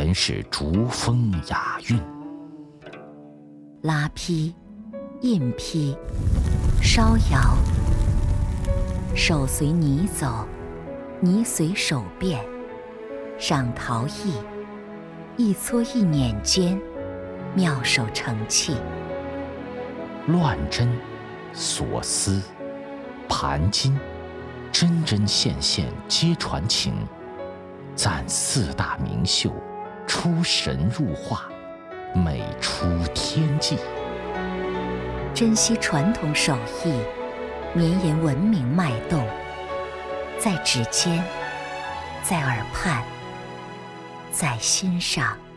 全是竹风雅韵。 拉坯、印坯、烧窑，手随泥走，泥随手变，赏陶艺，一撮一捻间，妙手成器。 乱针、锁丝、盘金，针针线线皆传情，赞四大名秀，出神入化，美出天际。 珍惜传统手艺，绵延文明脉动，在指尖，在耳畔，在心上。